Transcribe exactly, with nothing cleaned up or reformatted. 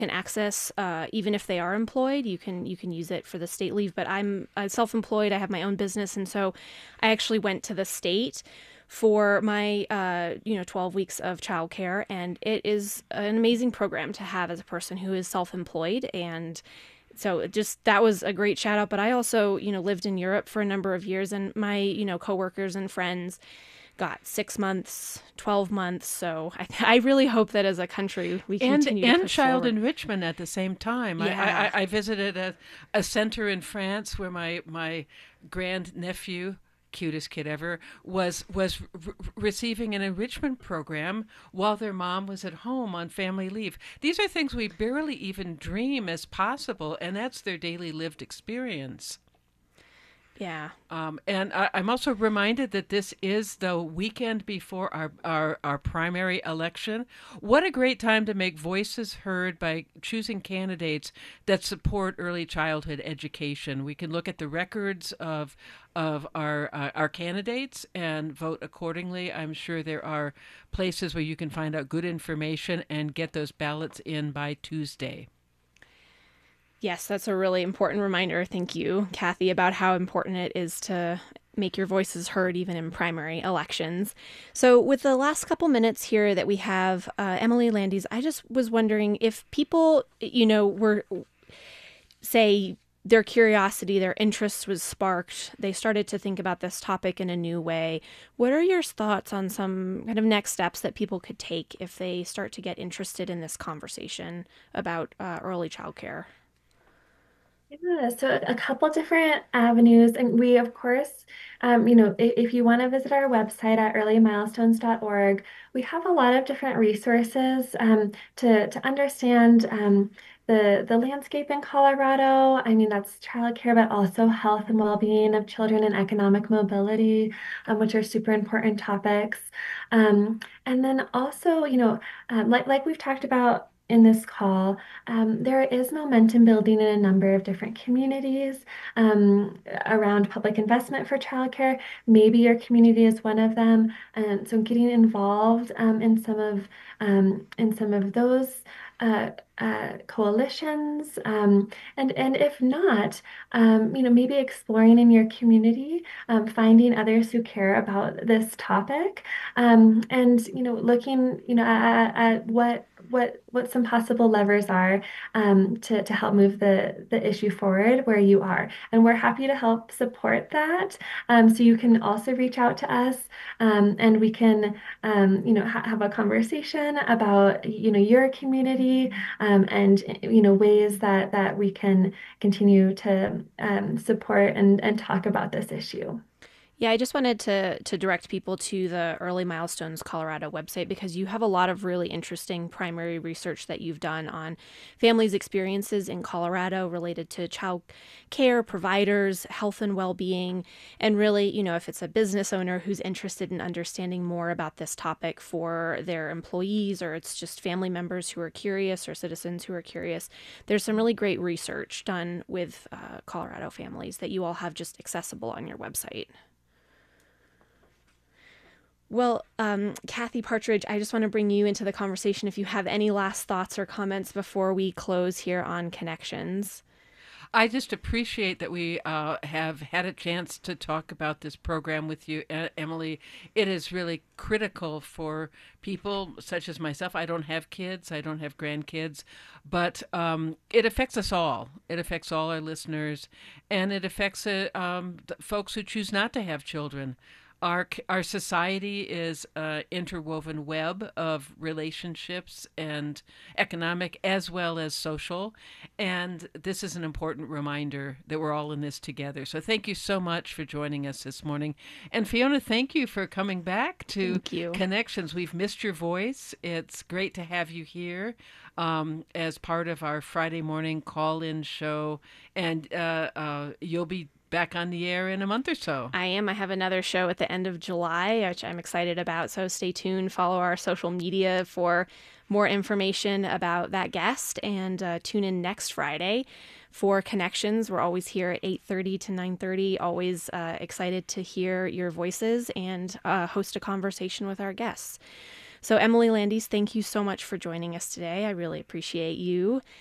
can access, uh, even if they are employed. You can you can use it for the state leave. But I'm uh, self-employed. I have my own business, and so I actually went to the state for my uh, you know twelve weeks of childcare, and it is an amazing program to have as a person who is self-employed. And so just that was a great shout out. But I also you know lived in Europe for a number of years, and my you know coworkers and friends got six months, twelve months. So I, I really hope that as a country we and continue to and push child forward. enrichment at the same time. I Yeah. I, I visited a, a center in France where my my grand nephew, cutest kid ever, was was re- receiving an enrichment program while their mom was at home on family leave. These are things we barely even dream as possible, and that's their daily lived experience. Yeah. Um, and I, I'm also reminded that this is the weekend before our, our, our primary election. What a great time to make voices heard by choosing candidates that support early childhood education. We can look at the records of of our uh, our candidates and vote accordingly. I'm sure there are places where you can find out good information and get those ballots in by Tuesday. Yes, that's a really important reminder. Thank you, Kathy, about how important it is to make your voices heard even in primary elections. So, with the last couple minutes here that we have, uh, Emily Landys, I just was wondering if people, you know, were, say, their curiosity, their interest was sparked. They started to think about this topic in a new way. What are your thoughts on some kind of next steps that people could take if they start to get interested in this conversation about uh, early childcare? Yeah, so a couple different avenues. And we, of course, um, you know, if, if you want to visit our website at early milestones dot org, we have a lot of different resources um, to, to understand um, the, the landscape in Colorado. I mean, that's childcare, but also health and well-being of children and economic mobility, um, which are super important topics. Um, and then also, you know, um, like, like we've talked about in this call, um, there is momentum building in a number of different communities um, around public investment for childcare. Maybe your community is one of them, and so getting involved um, in some of um, in some of those. Uh, uh, coalitions, um, and and if not, um, you know, maybe exploring in your community, um, finding others who care about this topic, um, and you know, looking, you know, at, at what what what some possible levers are um, to to help move the the issue forward where you are, and we're happy to help support that. Um, so you can also reach out to us, um, and we can um, you know ha have a conversation about you know your community um, and you know ways that that we can continue to um, support and and talk about this issue. Yeah, I just wanted to to direct people to the Early Milestones Colorado website because you have a lot of really interesting primary research that you've done on families' experiences in Colorado related to child care, providers, health and well-being, and really, you know, if it's a business owner who's interested in understanding more about this topic for their employees or it's just family members who are curious or citizens who are curious, there's some really great research done with uh, Colorado families that you all have just accessible on your website. Well, um, Kathy Partridge, I just want to bring you into the conversation if you have any last thoughts or comments before we close here on Connections. I just appreciate that we uh, have had a chance to talk about this program with you, E- Emily. It is really critical for people such as myself. I don't have kids, I don't have grandkids, but um, it affects us all. It affects all our listeners, and it affects uh, um, th- folks who choose not to have children. Our, our society is an interwoven web of relationships and economic as well as social. And this is an important reminder that we're all in this together. So thank you so much for joining us this morning. And Fiona, thank you for coming back to Thank you. Connections. We've missed your voice. It's great to have you here um, as part of our Friday morning call in show. And uh, uh, you'll be back on the air in a month or so. I am. I have another show at the end of July, which I'm excited about. So stay tuned. Follow our social media for more information about that guest, and uh, tune in next Friday for Connections. We're always here at eight thirty to nine thirty. Always uh, excited to hear your voices and uh, host a conversation with our guests. So, Emily Landis, thank you so much for joining us today. I really appreciate you.